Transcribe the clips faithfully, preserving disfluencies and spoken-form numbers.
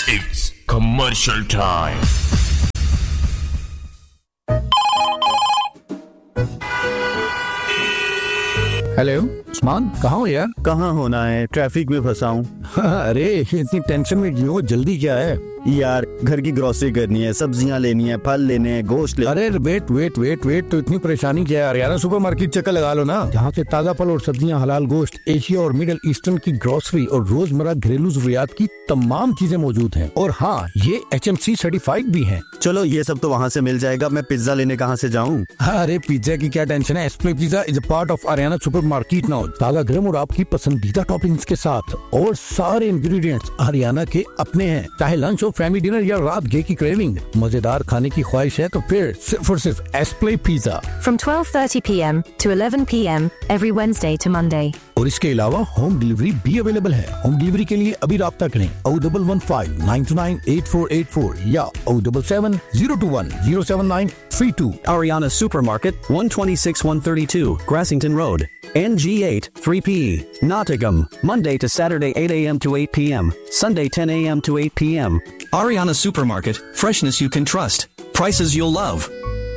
It's commercial time. Hello Usman, कहाँ हो यार? कहाँ होना है, ट्रैफिक में फंसा हूँ। अरे इतनी टेंशन में क्यों? जल्दी क्या है यार? घर की ग्रोसरी करनी है, सब्जियाँ लेनी है, फल लेने हैं, गोश्त ले। अरे वेट वेट वेट वेट तो इतनी परेशानी क्या है यार? यार सुपरमार्केट चक्कर लगा लो ना, जहाँ से ताज़ा फल और सब्जियाँ, हलाल गोश्त, एशिया और मिडिल ईस्टर्न की ग्रोसरी और रोजमर्रा घरेलू जरूरियात की तमाम चीजें मौजूद हैं। और हाँ, ये एच एम सी सर्टिफाइड भी हैं। चलो ये सब तो वहाँ से मिल जाएगा, मैं पिज्जा लेने कहाँ से जाऊँ? अरे पिज्जा की क्या टेंशन है? एस्प्ले pizza is a part of Ariana supermarket now. ताज़ा गरम और आपकी पसंदीदा टॉपिंग्स के साथ, और सारे इंग्रेडिएंट्स आरियाना के अपने हैं। चाहे लंच हो, फैमिली डिनर या रात गे की क्रेविंग, मजेदार खाने की ख्वाहिश है तो फिर सिर्फ और सिर्फ एस्प्ले pizza. From twelve thirty p m to eleven p m every Wednesday to Monday. और इसके अलावा होम डिलीवरी भी अवेलेबल है। होम डिलीवरी के लिए अभी राब्ता करें O double one five nine to nine eight four eight four या O double seven zero to one zero seven nine three to. Ariana Supermarket, one twenty-six one thirty-two, Grassington Road, N G eight three P E, Nottingham, Monday to Saturday eight a m to eight p m, Sunday ten a m to eight p m. Ariana Supermarket, freshness you can trust, prices you'll love.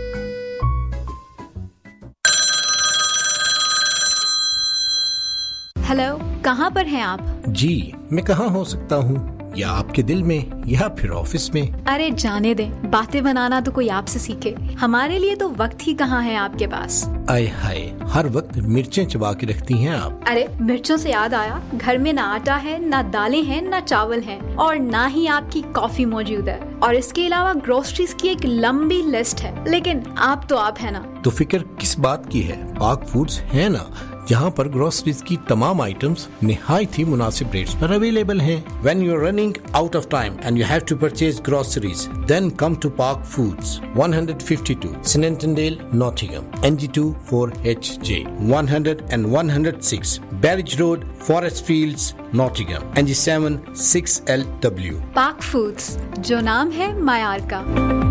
Hello, कहाँ पर हैं आप? जी, मैं कहाँ हो सकता हूँ? या आपके दिल में या फिर ऑफिस में? अरे जाने दें, बातें बनाना तो कोई आपसे सीखे। हमारे लिए तो वक्त ही कहाँ है आपके पास। आय हाय, हर वक्त मिर्चें चबा के रखती हैं आप। अरे मिर्चों से याद आया, घर में ना आटा है, ना दालें हैं, ना चावल हैं, और ना ही आपकी कॉफी मौजूद है। और इसके अलावा ग्रोसरीज की एक लंबी लिस्ट है, लेकिन आप तो आप है ना। तो फिक्र किस बात की है? पाक फूड्स है ना, जहाँ पर ग्रोसरीज की तमाम आइटम्स निहायत ही मुनासिब रेट्स पर अवेलेबल हैं। When you're running out of time and you have to purchase groceries, then come to Park Foods, one fifty-two Snintondale, Nottingham, N G two four H J, one hundred and one oh six Barrage Road, Forest Fields, Nottingham, N G seven six L W. पाक foods, जो नाम है मायार का।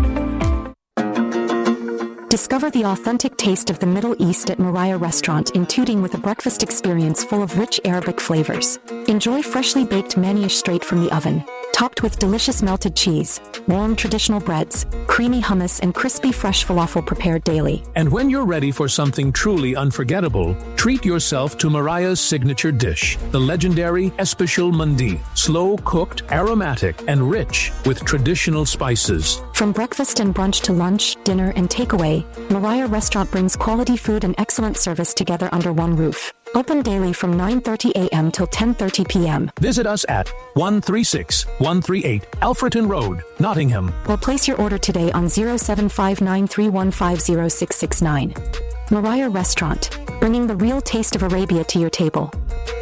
Discover the authentic taste of the Middle East at Moriah Restaurant in Tooting with a breakfast experience full of rich Arabic flavors. Enjoy freshly baked manish straight from the oven, topped with delicious melted cheese, warm traditional breads, creamy hummus, and crispy fresh falafel prepared daily. And when you're ready for something truly unforgettable, treat yourself to Mariah's signature dish, the legendary Especial Mandi, slow-cooked, aromatic, and rich with traditional spices. From breakfast and brunch to lunch, dinner, and takeaway, Mariah Restaurant brings quality food and excellent service together under one roof. Open daily from nine thirty a m till ten thirty p m. Visit us at one three six one three eight Alfreton Road, Nottingham. Or place your order today on zero seven five nine three one five zero six six nine. Mariah Restaurant, bringing the real taste of Arabia to your table.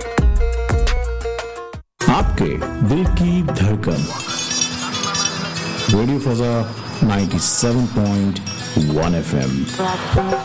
आपके दिल की धड़कन, radio फजा ninety seven point one F M.